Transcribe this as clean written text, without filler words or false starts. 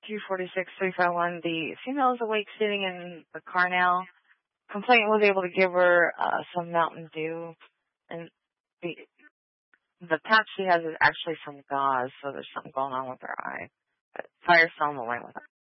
246-351. The female is awake sitting in the car now. Complainant was able to give her some Mountain Dew, and the patch she has is actually some gauze, so there's something going on with her eye. But fire's still on the line with her.